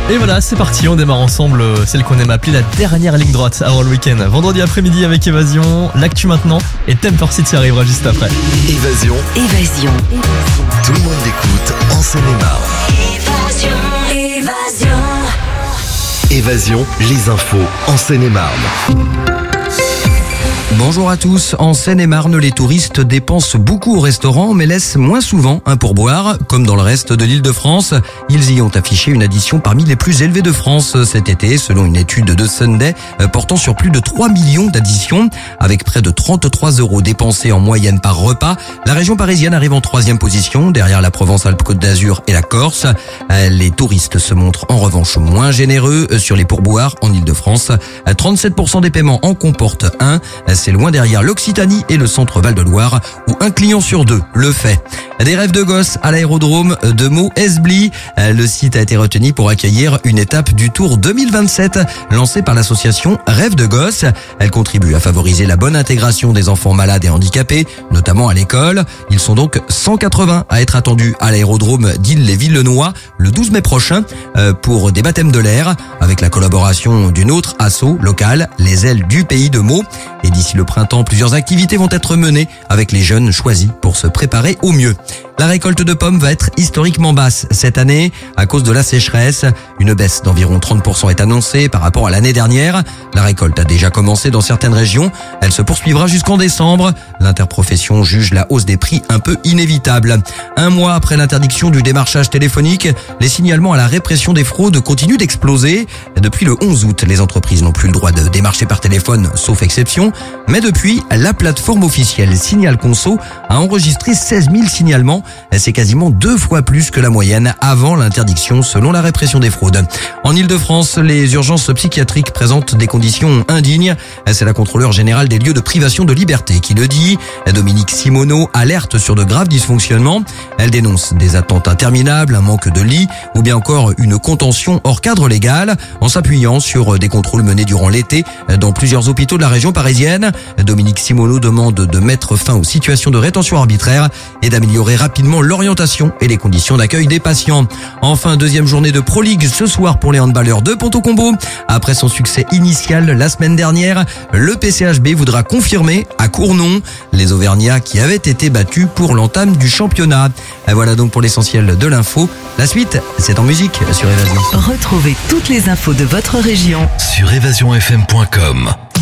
Et voilà, c'est parti, on démarre ensemble celle qu'on aime appeler la dernière ligne droite avant le week-end. Vendredi après-midi avec Évasion, l'actu maintenant et Temper City arrivera juste après. Évasion. Tout le monde écoute en Seine-et-Marne. Évasion, les infos en Seine-et-Marne. Bonjour à tous. En Seine-et-Marne, les touristes dépensent beaucoup au restaurant mais laissent moins souvent un pourboire. Comme dans le reste de l'Île-de-France, ils y ont affiché une addition parmi les plus élevées de France cet été, selon une étude de Sunday portant sur plus de 3 millions d'additions. Avec près de 33 € dépensés en moyenne par repas, la région parisienne arrive en 3e position, derrière la Provence-Alpes-Côte d'Azur et la Corse. Les touristes se montrent en revanche moins généreux sur les pourboires en Île-de-France. 37% des paiements en comportent un. C'est loin derrière l'Occitanie et le centre Val-de-Loire où un client sur deux le fait. Des rêves de gosse à l'aérodrome de Meaux-Esbly. Le site a été retenu pour accueillir une étape du Tour 2027 lancée par l'association Rêves de gosse. Elle contribue à favoriser la bonne intégration des enfants malades et handicapés, notamment à l'école. Ils sont donc 180 à être attendus à l'aérodrome d'Ille-les-Villenois le 12 mai prochain pour des baptêmes de l'air avec la collaboration d'une autre asso locale, les Ailes du Pays de Meaux. Et d'ici le printemps, plusieurs activités vont être menées avec les jeunes choisis pour se préparer au mieux. La récolte de pommes va être historiquement basse cette année à cause de la sécheresse. Une baisse d'environ 30% est annoncée par rapport à l'année dernière. La récolte a déjà commencé dans certaines régions. Elle se poursuivra jusqu'en décembre. L'interprofession juge la hausse des prix un peu inévitable. Un mois après l'interdiction du démarchage téléphonique, les signalements à la répression des fraudes continuent d'exploser. Depuis le 11 août, les entreprises n'ont plus le droit de démarcher par téléphone, sauf exception. Mais depuis, la plateforme officielle Signal Conso a enregistré 16 000 signalements. C'est quasiment 2 fois plus que la moyenne avant l'interdiction selon la répression des fraudes. En Île-de-France, les urgences psychiatriques présentent des conditions indignes. C'est la contrôleure générale des lieux de privation de liberté qui le dit. Dominique Simoneau alerte sur de graves dysfonctionnements. Elle dénonce des attentes interminables, un manque de lits ou bien encore une contention hors cadre légal en s'appuyant sur des contrôles menés durant l'été dans plusieurs hôpitaux de la région parisienne. Dominique Simoneau demande de mettre fin aux situations de rétention arbitraire et d'améliorer rapidement l'orientation et les conditions d'accueil des patients. Enfin, deuxième journée de Pro League ce soir pour les handballeurs de Ponto-Combo. Après son succès initial la semaine dernière, le PCHB voudra confirmer à Cournon les Auvergnats qui avaient été battus pour l'entame du championnat. Et voilà donc pour l'essentiel de l'info. La suite, c'est en musique sur Évasion. Retrouvez toutes les infos de votre région Sur évasionfm.com.